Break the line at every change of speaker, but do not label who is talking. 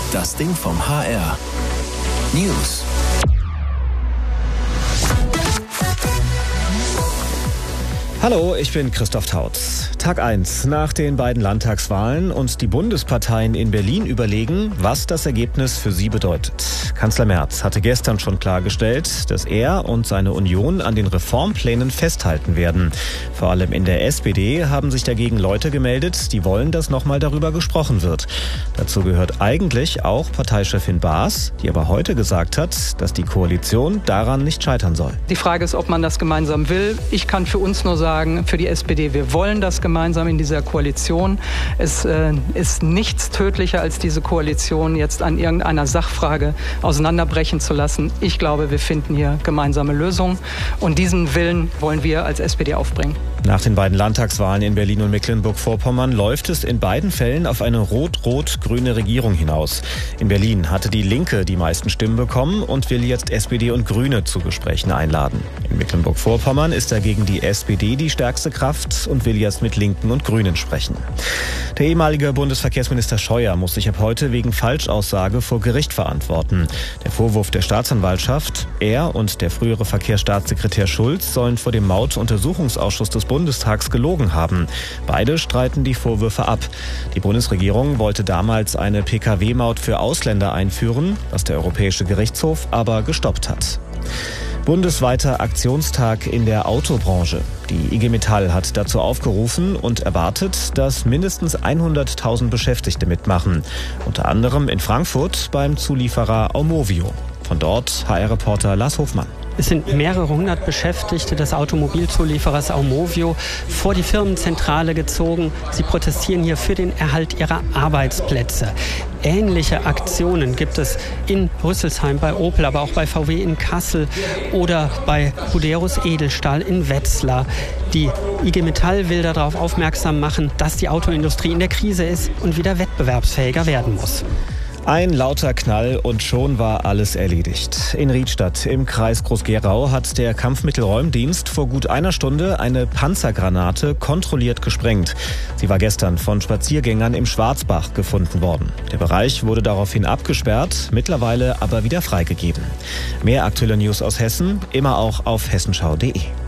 Das Ding vom HR. News.
Hallo, ich bin Christoph Tautz. Tag 1 nach den beiden Landtagswahlen und die Bundesparteien in Berlin überlegen, was das Ergebnis für sie bedeutet. Kanzler Merz hatte gestern schon klargestellt, dass er und seine Union an den Reformplänen festhalten werden. Vor allem in der SPD haben sich dagegen Leute gemeldet, die wollen, dass nochmal darüber gesprochen wird. Dazu gehört eigentlich auch Parteichefin Baas, die aber heute gesagt hat, dass die Koalition daran nicht scheitern soll.
Die Frage ist, ob man das gemeinsam will. Ich kann für uns nur sagen, für die SPD, wir wollen das gemeinsam in dieser Koalition. Es ist nichts tödlicher, als diese Koalition jetzt an irgendeiner Sachfrage auseinanderbrechen zu lassen. Ich glaube, wir finden hier gemeinsame Lösungen und diesen Willen wollen wir als SPD aufbringen.
Nach den beiden Landtagswahlen in Berlin und Mecklenburg-Vorpommern läuft es in beiden Fällen auf eine rot-rot-grüne Regierung hinaus. In Berlin hatte die Linke die meisten Stimmen bekommen und will jetzt SPD und Grüne zu Gesprächen einladen. In Mecklenburg-Vorpommern ist dagegen die SPD die stärkste Kraft und will jetzt mit Linken und Grünen sprechen. Der ehemalige Bundesverkehrsminister Scheuer muss sich ab heute wegen Falschaussage vor Gericht verantworten. Der Vorwurf der Staatsanwaltschaft, er und der frühere Verkehrsstaatssekretär Schulz sollen vor dem Maut-Untersuchungsausschuss des Bundestags gelogen haben. Beide streiten die Vorwürfe ab. Die Bundesregierung wollte damals eine Pkw-Maut für Ausländer einführen, was der Europäische Gerichtshof aber gestoppt hat. Bundesweiter Aktionstag in der Autobranche. Die IG Metall hat dazu aufgerufen und erwartet, dass mindestens 100.000 Beschäftigte mitmachen. Unter anderem in Frankfurt beim Zulieferer Aumovio. Von dort HR-Reporter Lars Hofmann.
Es sind mehrere hundert Beschäftigte des Automobilzulieferers Aumovio vor die Firmenzentrale gezogen. Sie protestieren hier für den Erhalt ihrer Arbeitsplätze. Ähnliche Aktionen gibt es in Rüsselsheim bei Opel, aber auch bei VW in Kassel oder bei Buderus Edelstahl in Wetzlar. Die IG Metall will darauf aufmerksam machen, dass die Autoindustrie in der Krise ist und wieder wettbewerbsfähiger werden muss.
Ein lauter Knall und schon war alles erledigt. In Riedstadt im Kreis Groß-Gerau hat der Kampfmittelräumdienst vor gut einer Stunde eine Panzergranate kontrolliert gesprengt. Sie war gestern von Spaziergängern im Schwarzbach gefunden worden. Der Bereich wurde daraufhin abgesperrt, mittlerweile aber wieder freigegeben. Mehr aktuelle News aus Hessen, immer auch auf hessenschau.de.